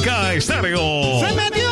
Olímpica Estéreo. ¡Se metió!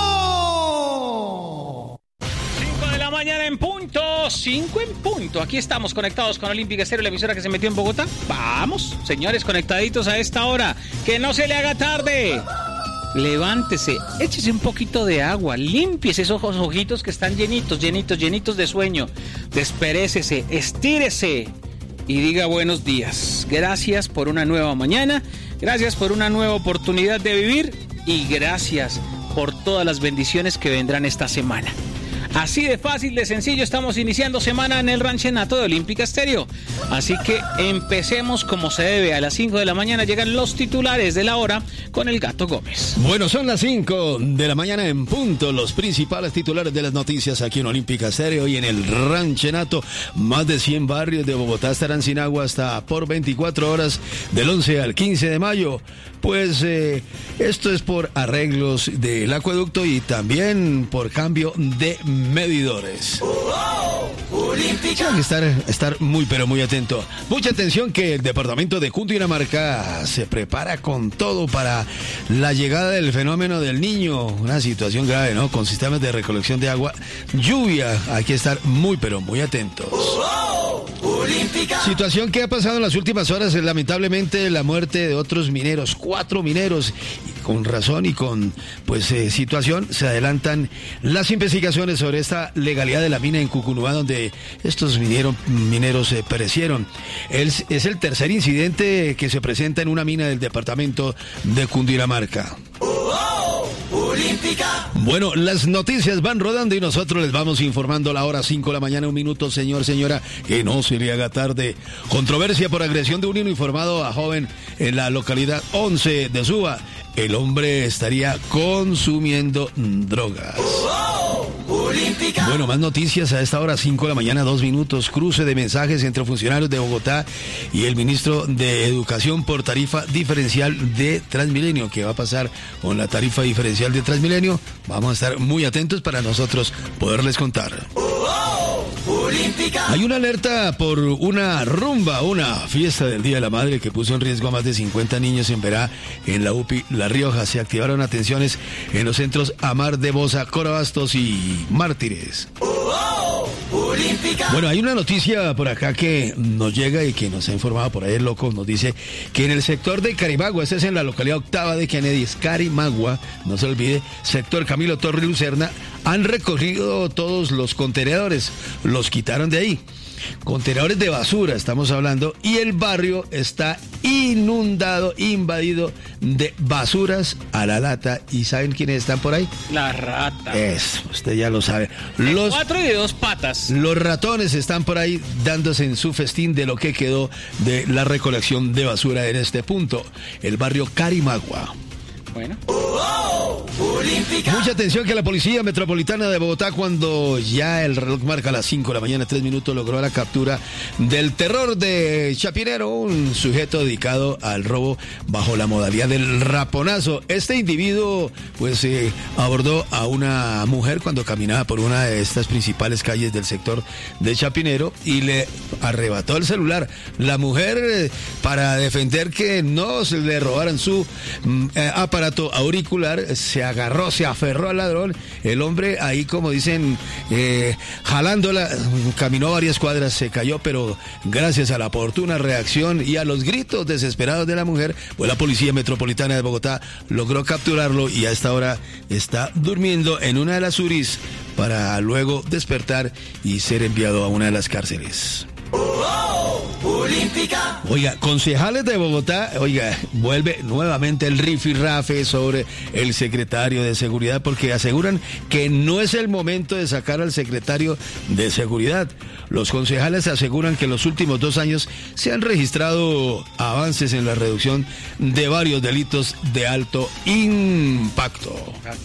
5 de la mañana en punto. 5 en punto. Aquí estamos conectados con Olímpica Estéreo, la emisora que se metió en Bogotá. Vamos, señores, conectaditos a esta hora. Que no se le haga tarde. Levántese, échese un poquito de agua, límpiese esos ojitos que están llenitos de sueño. Desperécese, estírese y diga buenos días. Gracias por una nueva mañana, gracias por una nueva oportunidad de vivir y gracias por todas las bendiciones que vendrán esta semana. Así de fácil, de sencillo, estamos iniciando semana en el ranchenato de Olímpica Estéreo. Así que empecemos como se debe. A las 5 de la mañana llegan los titulares de la hora con el Gato Gómez. Bueno, son las 5 de la mañana en punto. Los principales titulares de las noticias aquí en Olímpica Estéreo y en el ranchenato. Más de 100 barrios de Bogotá estarán sin agua hasta por 24 horas del 11 al 15 de mayo. Pues esto es por arreglos del acueducto y también por cambio de medidores. Hay que estar muy pero muy atento. Mucha atención que el departamento de Cundinamarca se prepara con todo para la llegada del fenómeno del Niño. Una situación grave, ¿no? Con sistemas de recolección de agua, lluvia. Hay que estar muy pero muy atentos. Situación que ha pasado en las últimas horas, lamentablemente la muerte de otros mineros, 4 mineros, y con razón y con situación se adelantan las investigaciones sobre esta legalidad de la mina en Cucunúa, donde estos mineros perecieron. Es el tercer incidente que se presenta en una mina del departamento de Cundinamarca. Bueno, las noticias van rodando y nosotros les vamos informando a la hora 5 de la mañana, 1 minuto, señor, señora, que no se le haga tarde. Controversia por agresión de un uniformado a joven en la localidad 11 de Suba. El hombre estaría consumiendo drogas. Bueno, más noticias a esta hora, 5 de la mañana, 2 minutos. Cruce de mensajes entre funcionarios de Bogotá y el ministro de Educación por tarifa diferencial de Transmilenio. ¿Qué va a pasar con la tarifa diferencial de Transmilenio? Vamos a estar muy atentos para nosotros poderles contar. Hay una alerta por una rumba, una fiesta del Día de la Madre que puso en riesgo a más de 50 niños en Verá, en la UPI La Rioja. Se activaron atenciones en los centros Amar de Bosa, Corabastos y Mártires. Bueno, hay una noticia por acá que nos llega y que nos ha informado por ahí el loco. Nos dice que en el sector de Carimagua, este es en la localidad octava de Kennedy, es Carimagua, no se olvide, sector Camilo Torre Lucerna, han recogido todos los contenedores, los quitaron de ahí. Contenedores de basura estamos hablando, y el barrio está inundado, invadido de basuras a la lata. ¿Y saben quiénes están por ahí? La rata. Eso, usted ya lo sabe. Los 4 y de 2 patas. Los ratones están por ahí dándose en su festín de lo que quedó de la recolección de basura en este punto, el barrio Carimagua. Bueno. Mucha atención que la Policía Metropolitana de Bogotá, cuando ya el reloj marca las 5 de la mañana, 3 minutos, logró la captura del terror de Chapinero, un sujeto dedicado al robo bajo la modalidad del raponazo. Este individuo abordó a una mujer cuando caminaba por una de estas principales calles del sector de Chapinero y le arrebató el celular. La mujer, para defender que no se le robaran su aparato auricular, se agarró, se aferró al ladrón. El hombre ahí, como dicen, jalándola, caminó varias cuadras, se cayó, pero gracias a la oportuna reacción y a los gritos desesperados de la mujer, pues la Policía Metropolitana de Bogotá logró capturarlo y a esta hora está durmiendo en una de las URIs para luego despertar y ser enviado a una de las cárceles. Oiga, concejales de Bogotá, vuelve nuevamente el rifirrafe sobre el secretario de Seguridad, porque aseguran que no es el momento de sacar al secretario de Seguridad. Los concejales aseguran que en los últimos 2 años se han registrado avances en la reducción de varios delitos de alto impacto.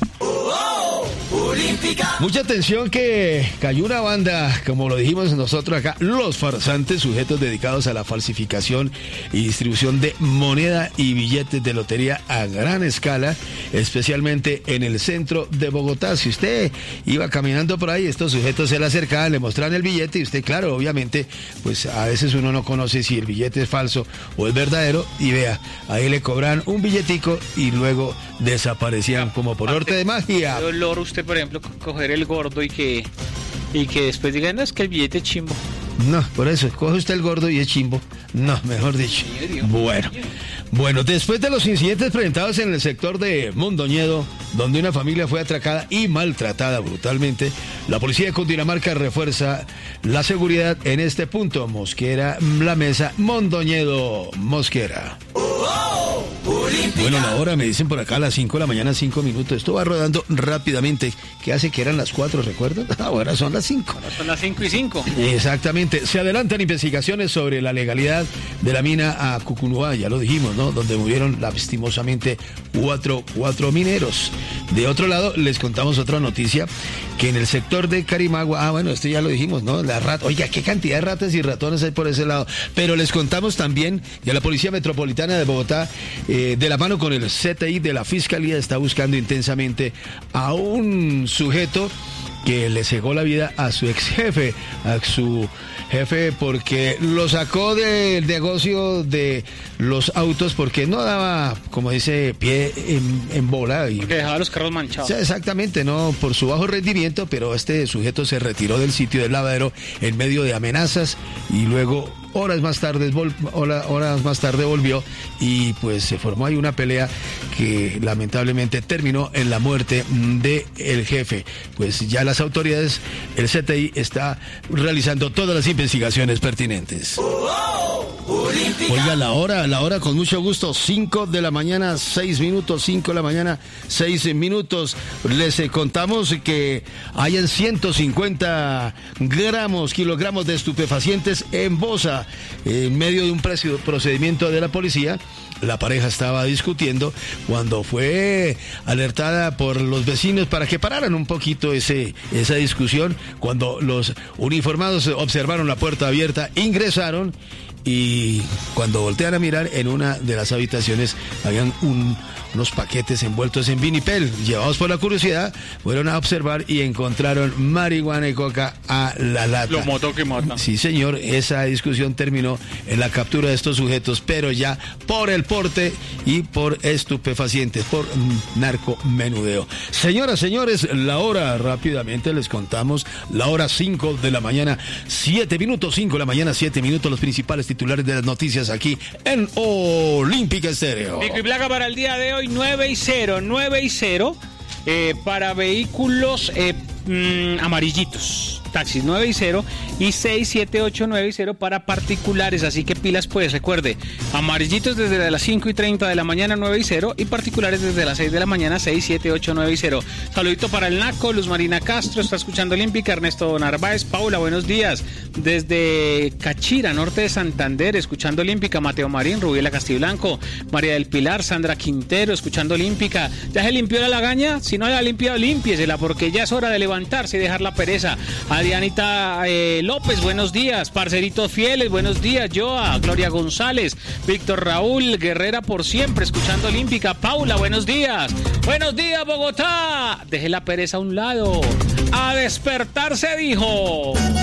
Mucha atención que cayó una banda, como lo dijimos nosotros acá, los farsantes, sujetos dedicados a la falsificación y distribución de moneda y billetes de lotería a gran escala, especialmente en el centro de Bogotá. Si usted iba caminando por ahí, estos sujetos se le acercaban, le mostraban el billete y usted, claro, obviamente, pues a veces uno no conoce si el billete es falso o es verdadero, y vea, ahí le cobran un billetico y luego desaparecían como por arte de magia. ¿Qué dolor usted, por ejemplo, coger el gordo y que después digan, no, es que el billete es chimbo? No, por eso, coge usted el gordo y es chimbo. No, mejor dicho. Bueno, después de los incidentes presentados en el sector de Mondoñedo, donde una familia fue atracada y maltratada brutalmente, la policía de Cundinamarca refuerza la seguridad en este punto. Mosquera, La Mesa, Mondoñedo, Mosquera. Bueno, la hora, me dicen por acá, a las 5 de la mañana, 5 minutos. Esto va rodando rápidamente. ¿Qué hace que eran las 4, recuerdan? Ahora son las 5. Ahora son las 5:05. Exactamente. Se adelantan investigaciones sobre la legalidad de la mina a Cucunúa, ya lo dijimos, ¿no? Donde murieron lastimosamente cuatro mineros. De otro lado, les contamos otra noticia, que en el sector de Carimagua, bueno, esto ya lo dijimos, ¿no? Oiga, qué cantidad de ratas y ratones hay por ese lado. Pero les contamos también que la Policía Metropolitana de Bogotá, de la mano con el CTI de la Fiscalía, está buscando intensamente a un sujeto que le cegó la vida a su ex jefe, porque lo sacó del negocio de los autos porque no daba, como dice, pie en bola. Porque dejaba los carros manchados. Sí, exactamente, no por su bajo rendimiento, pero este sujeto se retiró del sitio del lavadero en medio de amenazas y luego horas más tarde volvió y pues se formó ahí una pelea que lamentablemente terminó en la muerte del jefe. Pues ya las autoridades, el CTI está realizando todas las investigaciones pertinentes. Oiga, la hora con mucho gusto, 5 de la mañana, 6 minutos, 5 de la mañana, 6 minutos. Les contamos que hayan 150 kilogramos de estupefacientes en Bosa. En medio de un procedimiento de la policía, la pareja estaba discutiendo cuando fue alertada por los vecinos para que pararan un poquito esa discusión. Cuando los uniformados observaron la puerta abierta, ingresaron y cuando voltean a mirar, en una de las habitaciones habían unos paquetes envueltos en vinipel. Llevados por la curiosidad, fueron a observar y encontraron marihuana y coca a la lata. Lo mató que mata. Sí, señor, esa discusión terminó en la captura de estos sujetos, pero ya por el porte y por estupefacientes, por narcomenudeo. Señoras, señores, la hora, rápidamente les contamos, la hora 5 de la mañana, 7 minutos, 5 de la mañana, 7 minutos, los principales titulares de las noticias aquí en Olímpica Estéreo. Pico y placa para el día de hoy, 9 y 0 para vehículos amarillitos. Taxis 9 y 0 y 6, 7, 8, 9 y 0 para particulares, así que pilas pues, recuerde, amarillitos desde las 5 y 30 de la mañana 9 y 0 y particulares desde las 6 de la mañana 6, 7, 8, 9 y 0. Saludito para el Naco, Luz Marina Castro, está escuchando Olímpica, Ernesto Narváez, Paula, buenos días, desde Cachira, norte de Santander, escuchando Olímpica, Mateo Marín, Rubiela Castiblanco, María del Pilar, Sandra Quintero, escuchando Olímpica. ¿Ya se limpió la lagaña? Si no la ha limpiado, límpiesela, porque ya es hora de levantarse y dejar la pereza. Dianita López, buenos días. Parceritos fieles, buenos días. Joa, Gloria González, Víctor Raúl, Guerrera por siempre, escuchando Olímpica. Paula, buenos días. Buenos días, Bogotá. Deje la pereza a un lado. A despertar se dijo.